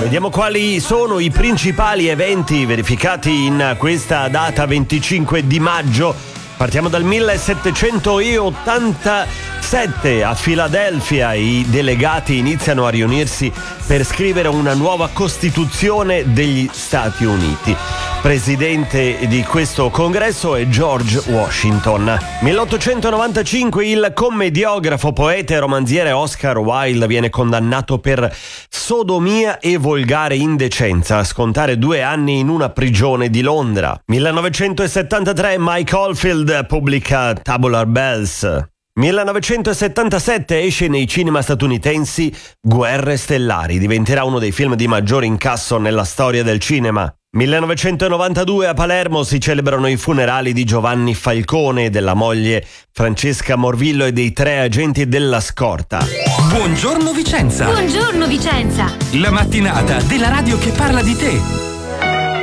Vediamo quali sono i principali eventi verificati in questa data 25 di maggio. Partiamo dal 1787. A Filadelfia i delegati iniziano a riunirsi per scrivere una nuova Costituzione degli Stati Uniti. Presidente di questo congresso è George Washington. 1895 il commediografo, poeta e romanziere Oscar Wilde viene condannato per sodomia e volgare indecenza a scontare 2 anni in una prigione di Londra. 1973 Mike Oldfield pubblica Tubular Bells. 1977 esce nei cinema statunitensi Guerre Stellari, diventerà uno dei film di maggiore incasso nella storia del cinema. 1992 a Palermo si celebrano i funerali di Giovanni Falcone, della moglie Francesca Morvillo e dei 3 agenti della scorta. Buongiorno Vicenza! Buongiorno Vicenza! La mattinata della radio che parla di te.